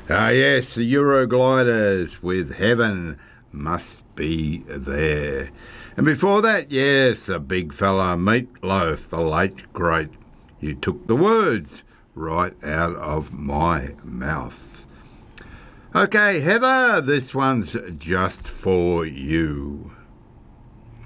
Ah, yes, the Eurogliders with Heaven Must Be There. And before that, yes, a big fella, Meatloaf, the late great. You took the words right out of my mouth. Okay, Heather, this one's just for you.